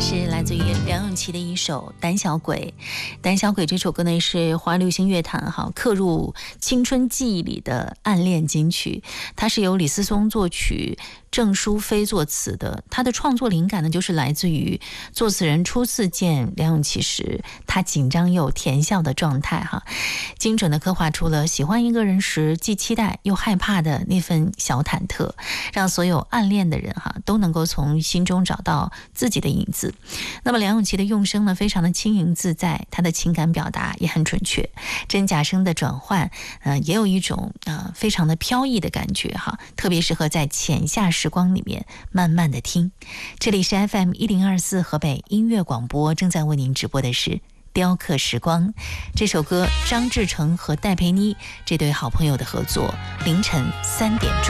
是来自于梁咏琪的一首《胆小鬼》。胆小鬼这首歌呢，是华流行乐坛刻入青春记忆里的暗恋金曲。它是由李思松作曲，郑淑菲作词的。他的创作灵感呢，就是来自于作词人初次见梁咏琪时，他紧张又甜笑的状态精准的刻画出了喜欢一个人时既期待又害怕的那份小忐忑，让所有暗恋的人都能够从心中找到自己的影子。那么梁咏琪的用声呢，非常的轻盈自在，她的情感表达也很准确，真假声的转换也有一种非常的飘逸的感觉特别适合在浅夏时光里面慢慢的听。这里是 FM1024 河北音乐广播，正在为您直播的是雕刻时光。这首歌张志成和戴佩妮这对好朋友的合作，凌晨3点钟。